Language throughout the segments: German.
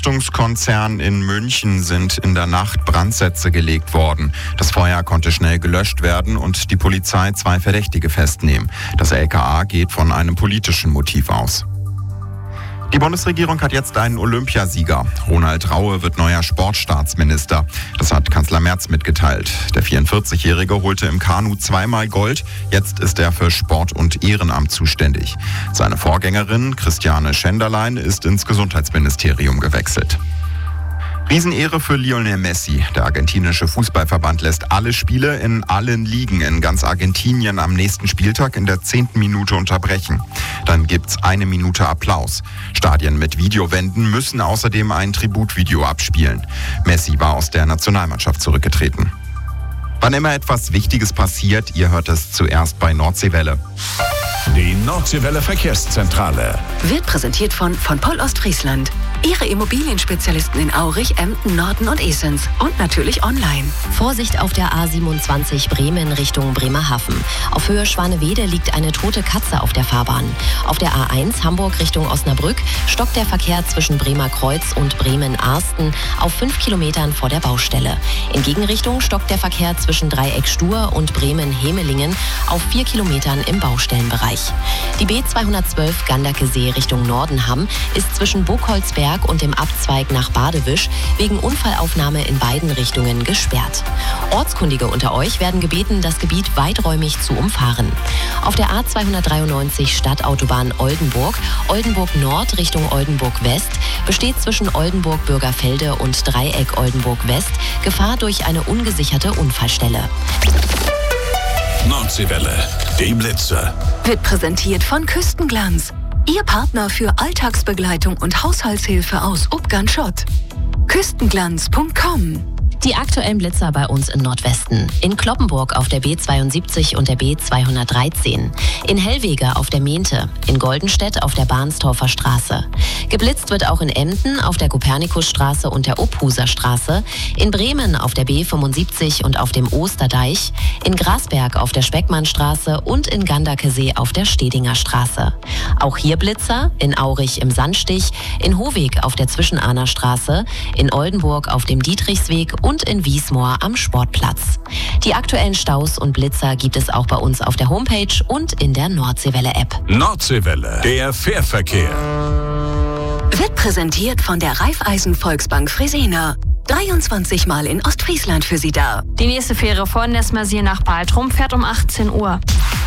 Rüstungskonzern in München sind in der Nacht Brandsätze gelegt worden. Das Feuer konnte schnell gelöscht werden und die Polizei 2 Verdächtige festnehmen. Das LKA geht von einem politischen Motiv aus. Die Bundesregierung hat jetzt einen Olympiasieger. Ronald Raue wird neuer Sportstaatsminister. Das hat Kanzler Merz mitgeteilt. Der 44-Jährige holte im Kanu 2-mal Gold. Jetzt ist er für Sport und Ehrenamt zuständig. Seine Vorgängerin Christiane Schenderlein ist ins Gesundheitsministerium gewechselt. Riesenehre für Lionel Messi. Der argentinische Fußballverband lässt alle Spiele in allen Ligen in ganz Argentinien am nächsten Spieltag in der 10. Minute unterbrechen. Dann gibt's 1 Minute Applaus. Stadien mit Videowänden müssen außerdem ein Tributvideo abspielen. Messi war aus der Nationalmannschaft zurückgetreten. Wann immer etwas Wichtiges passiert, ihr hört es zuerst bei Nordseewelle. Die Nordseewelle Verkehrszentrale wird präsentiert von Poll Ostfriesland. Ihre Immobilienspezialisten in Aurich, Emden, Norden und Esens. Und natürlich online. Vorsicht auf der A27 Bremen Richtung Bremerhaven. Auf Höhe Schwanewede liegt eine tote Katze auf der Fahrbahn. Auf der A1 Hamburg Richtung Osnabrück stockt der Verkehr zwischen Bremer Kreuz und Bremen-Arsten auf 5 Kilometern vor der Baustelle. In Gegenrichtung stockt der Verkehr zwischen Dreieck Stur und Bremen-Hemelingen auf 4 Kilometern im Baustellenbereich. Die B212 Gandakesee Richtung Nordenham ist zwischen Burgholzberg und dem Abzweig nach Badewisch wegen Unfallaufnahme in beiden Richtungen gesperrt. Ortskundige unter euch werden gebeten, das Gebiet weiträumig zu umfahren. Auf der A293 Stadtautobahn Oldenburg, Oldenburg Nord Richtung Oldenburg West besteht zwischen Oldenburg-Bürgerfelde und Dreieck Oldenburg West Gefahr durch eine ungesicherte Unfallstelle. Nordseewelle, die Blitzer. Wird präsentiert von Küstenglanz. Ihr Partner für Alltagsbegleitung und Haushaltshilfe aus Ubganschott. Küstenglanz.com. Die aktuellen Blitzer bei uns im Nordwesten. In Cloppenburg auf der B72 und der B213. In Hellwege auf der Mehnte. In Goldenstedt auf der Bahnstorfer Straße. Geblitzt wird auch in Emden auf der Kopernikusstraße und der Obhuser Straße. In Bremen auf der B75 und auf dem Osterdeich. In Grasberg auf der Speckmannstraße und in Gandakesee auf der Stedinger Straße. Auch hier Blitzer. In Aurich im Sandstich. In Hohweg auf der Zwischenahner Straße. In Oldenburg auf dem Dietrichsweg und in Wiesmoor am Sportplatz. Die aktuellen Staus und Blitzer gibt es auch bei uns auf der Homepage und in der Nordseewelle-App. Nordseewelle, der Fährverkehr. Wird präsentiert von der Raiffeisen Volksbank Fresenius. 23 Mal in Ostfriesland für Sie da. Die nächste Fähre von Nesmersier nach Baltrum fährt um 18 Uhr.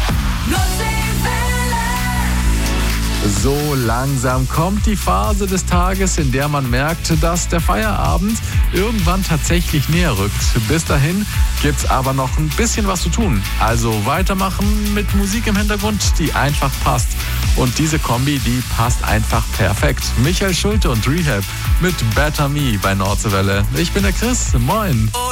So langsam kommt die Phase des Tages, in der man merkt, dass der Feierabend irgendwann tatsächlich näher rückt. Bis dahin gibt's aber noch ein bisschen was zu tun. Also weitermachen mit Musik im Hintergrund, die einfach passt. Und diese Kombi, die passt einfach perfekt. Michael Schulte und Rehab mit Better Me bei Nordseewelle. Ich bin der Chris. Moin.